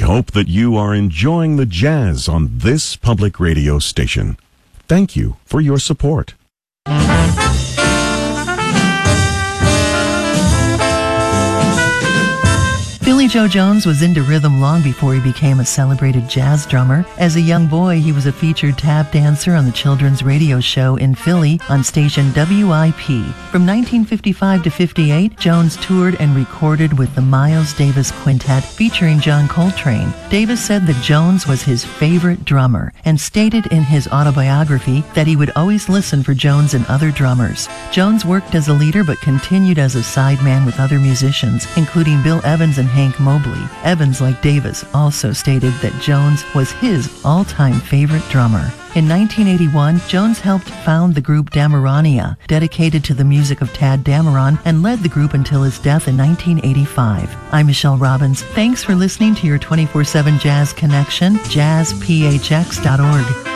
hope that you are enjoying the jazz on this public radio station. Thank you for your support. Billy Joe Jones was into rhythm long before he became a celebrated jazz drummer. As a young boy, he was a featured tap dancer on the children's radio show in Philly on station WIP. From 1955 to 58, Jones toured and recorded with the Miles Davis Quintet featuring John Coltrane. Davis said that Jones was his favorite drummer and stated in his autobiography that he would always listen for Jones and other drummers. Jones worked as a leader but continued as a sideman with other musicians, including Bill Evans and Hank Mobley. Evans, like Davis, also stated that Jones was his all-time favorite drummer. In 1981, Jones helped found the group Damarania, dedicated to the music of Tadd Dameron, and led the group until his death in 1985. I'm Michelle Robbins. Thanks for listening to your 24/7 Jazz Connection, jazzphx.org.